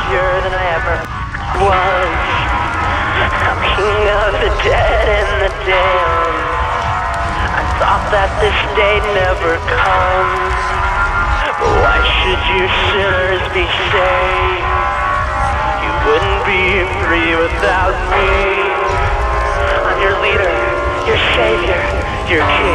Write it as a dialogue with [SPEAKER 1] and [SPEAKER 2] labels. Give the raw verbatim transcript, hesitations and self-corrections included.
[SPEAKER 1] happier than I ever was. I'm king of the dead and the damned. I thought that this day never comes, but why should you sinners be saved? You wouldn't be free without me. I'm your leader, your savior, your king.